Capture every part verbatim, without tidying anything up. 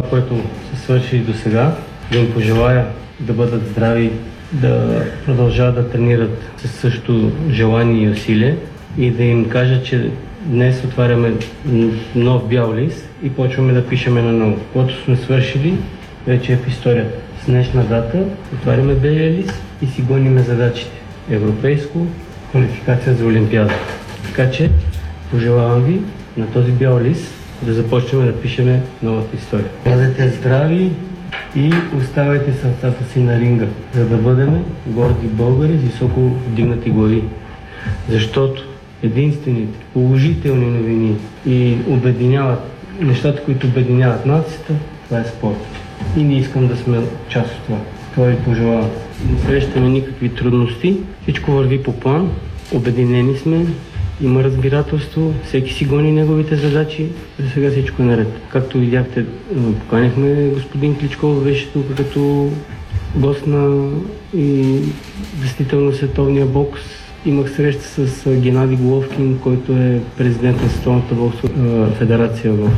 което са свършили до сега, да им пожелая да бъдат здрави, да продължават да тренират със същото желание и усилие и да им кажа, че днес отваряме нов бял лист и почваме да пишеме на ново. Което сме свършили, вече е в историята. С днешна дата отваряме белия лист и си гоним задачите. Европейско, квалификация за Олимпиада. Така че пожелавам ви на този бял лист да започнем да пишеме новата история. Бъдете здрави и оставайте сърцата си на ринга, за да бъдем горди българи с високо вдигнати глави. Защото единствените положителни новини и обединяват нещата, които обединяват нацията, това е спорт. И не искам да сме част от това. Това ви пожелавам. Не срещаме никакви трудности, всичко върви по план, обединени сме, има разбирателство, всеки си гони неговите задачи, за сега всичко е наред. Както видяхте, поканихме господин Кличков, беше тук като гост на и действително на световния бокс. Имах среща с Геннади Головкин, който е президент на Световната боксова федерация в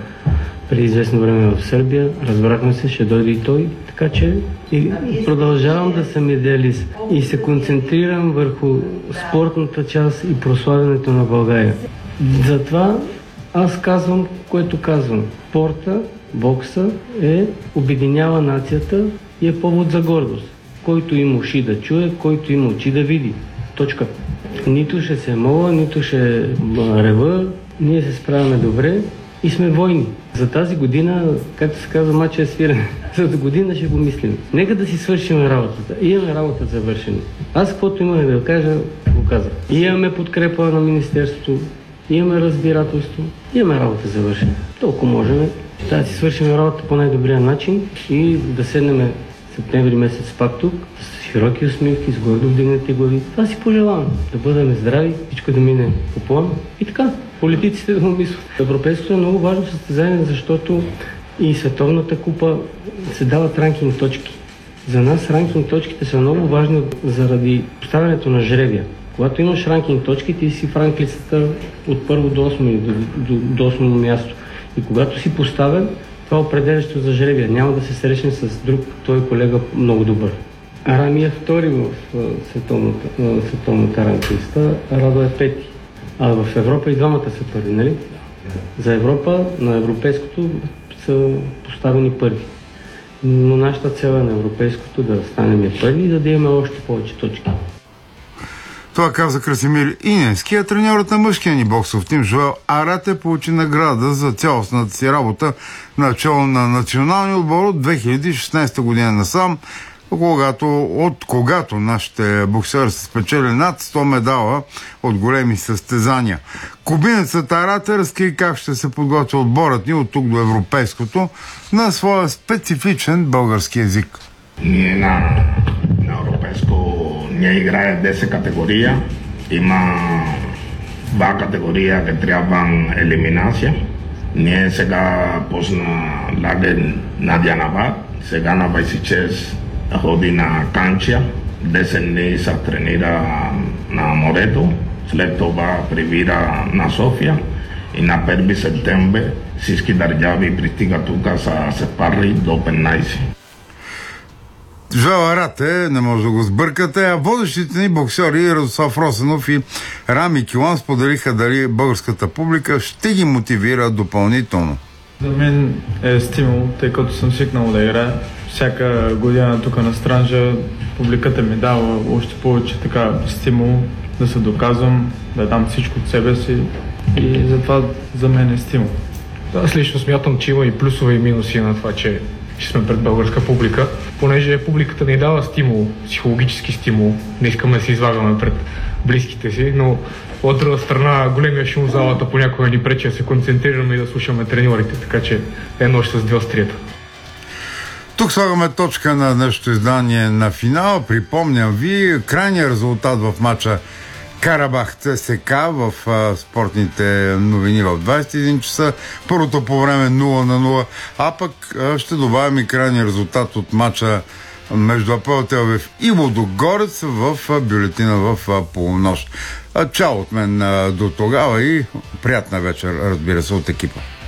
преди известно време в Сърбия. Разбрахме се, ще дойде и той. Така че и продължавам да съм идеалист и се концентрирам върху спортната част и прославянето на България. Затова аз казвам, което казвам. Спорта, бокса е обединява нацията и е повод за гордост. Който има уши да чуе, който има очи да види. Точка. Нито ще се мола, нито ще рева. Ние се справяме добре и сме войни. За тази година, както се казва, мача е свирен. За година ще го мислим. Нека да си свършим работата. Имаме работа за вършене. Аз каквото имаме да кажа, го казах. Имаме подкрепа на Министерството, имаме разбирателство, имаме работа за вършене. Толкова можем да си свършим работа по най-добрия начин и да седнем септември месец пак тук, с широки усмивки, с гордо вдигнати глави. Това си пожелавам. Да бъдем здрави, всичко да мине по план и така. Политиците да му мислят. Европейското е много важно състезание, защото и световната купа се дават ранкинг точки. За нас ранкинг точките са много важни заради поставянето на жребия. Когато имаш ранкинг точки, ти си в ранглистата от първо до осмо, до, до, до осмо място. И когато си поставен, това е определящо за жребия. Няма да се срещне с друг твой колега много добър. Рами е втори в световната, световната ранглиста, а Радо е пети. А в Европа и двамата са първи, нали? За Европа, на европейското са поставени първи. Но нашата цел е на европейското да станем първи и да имаме още повече точки. Това каза Красимир Иненски, а треньорът на мъжкия ни боксов тим Жоел Арате получи награда за цялостната си работа начало на националния отбор от две хиляди и шестнадесета година насам, когато, от когато нашите боксери са спечели над сто медала от големи състезания. Кубинецът Арате разкри как ще се подготвя отборът ни от тук до европейското на своя специфичен български език. Ние на, на европейско ние играе десет категория. Има два категория, que трябван елиминация. Ние сега почна лагер на Дианабад, сега на двадесет и шест ходи на Канчия, десет дни се тренира на морето, след това прибира на София и на първи септември всички държави пристигат тук са се парли до петнадесет. Жоел Арате, не може да го сбъркате, а водещите ни боксери Радослав Росенов и Рами Килан споделиха дали българската публика ще ги мотивира допълнително. За мен е стимул, тъй като съм свикнал да играя. Всяка година тук на Странджа публиката ми дава още повече така стимул да се доказвам, да дам всичко от себе си и затова за мен е стимул. Аз лично смятам, че има и плюсове и минуси на това, че, че сме пред българска публика, понеже публиката ни дава стимул, психологически стимул, не искаме да се излагаме пред близките си, но от друга страна големия шум в залата понякога ни пречи да се концентрираме и да слушаме треньорите, така че е нощ с две острията. Тук слагаме точка на днешното издание на финала. Припомням ви крайния резултат в матча Карабах ЦСК в а, спортните новини в двадесет и един часа. Първото по време нула на нула, а пък а, ще добавим и крайния резултат от матча между Апоел Телавив и Лудогорец в а, бюлетина в а, полунощ. А, чао от мен а, до тогава и приятна вечер, разбира се, от екипа.